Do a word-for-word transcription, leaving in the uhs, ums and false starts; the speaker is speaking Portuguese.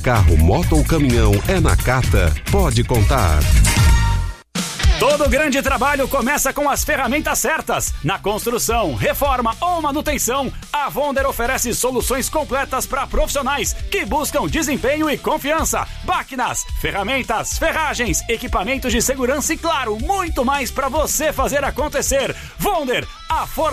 carro, moto ou caminhão é na Cata, pode contar. Todo grande trabalho começa com as ferramentas certas. Na construção, reforma ou manutenção, a Vonder oferece soluções completas para profissionais que buscam desempenho e confiança. Máquinas, ferramentas, ferragens, equipamentos de segurança e, claro, muito mais para você fazer acontecer. Vonder, a força